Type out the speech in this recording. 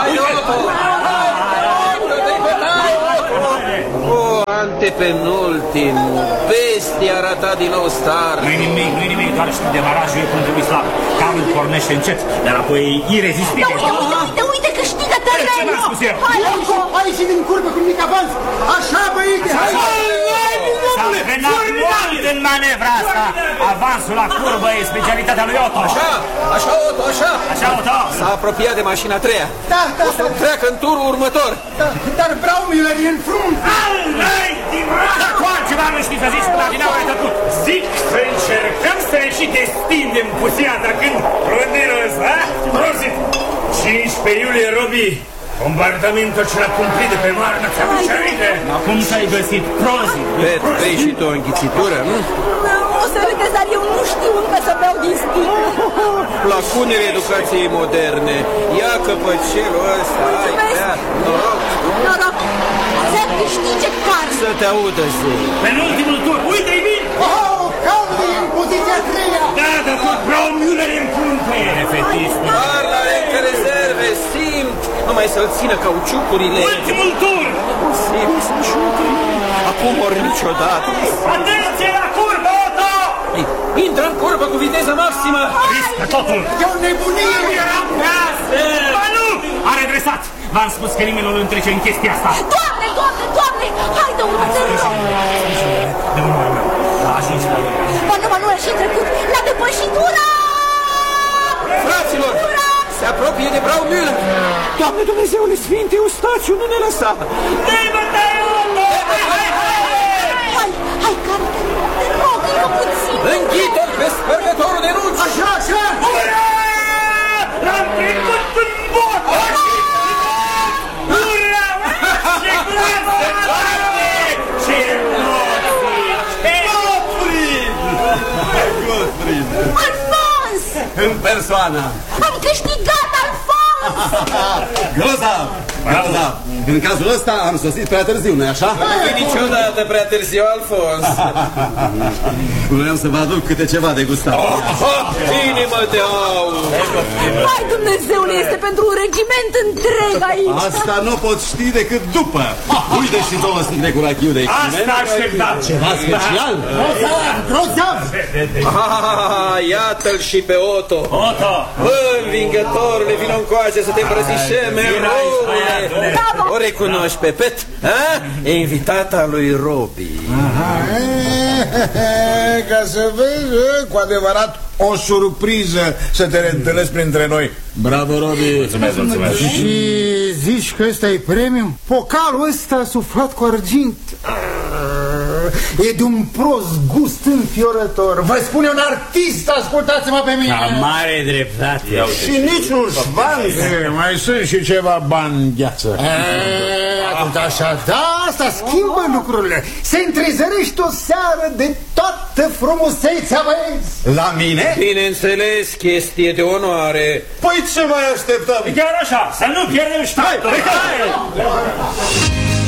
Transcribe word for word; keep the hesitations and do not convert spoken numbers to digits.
O, antepenultimul, bestia a ratat din nou star. Nu-i nimic, nu-i nimic, doar știi de barajul e punctul slab. Calul pornește încet, dar apoi irezistibil. Uite, uite, uite, câștigă terenul! Hai, Ianco, hai și din curbă cu nimic avans! Așa, băieți, hai! S-a frenat mult în manevra asta. Avansul la curbă e specialitatea lui Otto. Așa, așa, Otto, așa. Așa, Otto. S-a apropiat de mașina a treia. Da, da, o să treacă în turul următor. Da, dar Braumüller e în frunte. Al-ai, dimrata, cu altceva nu știi să zici până din au retăcut. Zic să încercăm să ne și destindem pusiata când rândinul ăsta, prozit. cincisprezece iulie, Robi. Bombardamentul ce l-a cumplit de pe Marna ți-a cucerite. Acum ți-ai găsit prozit. Bet, vei și tu o înghițitură, nu? O să râdeți, dar eu nu știu încă să beau din sticlă. Lacunele educației moderne. Ia căpăcelul ăsta. Mulțumesc. Hai, noroc. Noroc. Să câștige car. Să te audă, zi. Penultimul tur, uite-i bine! Oh, Calvi în poziția treia. Da, dar tot Braumüller în frunte. Efetist. Parla încă rezerve, simt. Numai să-l țină cauciucurile. Ultimul tur! Simt, să șucă. Acum ori niciodată. Atenție la curbă, Otto! Ei, intră în curbă cu viteză maximă. Riscă totul! E o nebunie. Ba nu! A redresat! V-am spus că nimeni nu-l întrece în chestia asta. Doamne, doamne, doamne! Haide, unul te rog! De unul meu. A ajuns la el. Ba nu, ba nu, a și trecut. L-a depășit, ura! Fraților, se apropie de Braumüller. Doamne Dumnezeule Sfinte, Eustațiu, nu ne lăsa. Dă-i-bă-te, Otto! Hai, hai, hai! Hai, hai, Carl, te rog, încă puțin. Înghite-l pe spărgătorul de ruci. Așa, așa. Ura! L-am trecut în bot! Ura! Ce clasă! Ce emoții! Alfons! În persoană. Am câștigat, Alfons! Grozav! Grozav! În cazul ăsta am sosit prea târziu, nu-i așa? Nu fi niciodată prea târziu, Alfons. Vreau să vă aduc câte ceva de gustat. Inimă de aur! Hai, Dumnezeule, este pentru un regiment întreg aici. Asta nu pot ști decât după. Uite și două sticle cu rachiu de experiment. Asta așteptam! Ceva special? Grozav! Ah, iată-l și pe Otto. Otto! Bă, învingătorule, vină încoace să te îmbrățișăm, eroule. O recunoști pe Pet? A? E invitata lui Robi. Ca să vezi, cu adevărat o surpriză să te reîntâlnesc printre noi. Bravo, Robi! Mulțumesc, mulțumesc! Și zici că ăsta e premiu? Pocalul ăsta suflat cu argint e de un prost gust înfiorător. Vă spune un artist, ascultați-mă pe mine. Ca mare dreptate. Și niciun șvanț. Mai sunt și ceva bani gheață. Atunci așa, da, asta schimbă lucrurile. Se întrezărește o seară de toată frumusețea, băieți. La mine? Bineînțeles, chestie de onoare. Păi ce mai așteptăm? Chiar așa, să nu pierdem ștaitul! Hai!